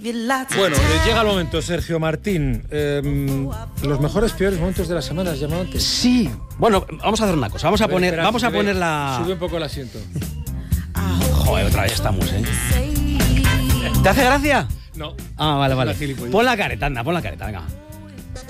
Bueno, llega el momento, Sergio Martín. Los mejores, peores momentos de la semana, ¿has llamado antes? Sí. Bueno, vamos a hacer una cosa. Vamos a poner la... Sube un poco el asiento. Joder, otra vez estamos, ¿eh? ¿Te hace gracia? No. Ah, vale. Gilipollas. Pon la careta, anda, venga.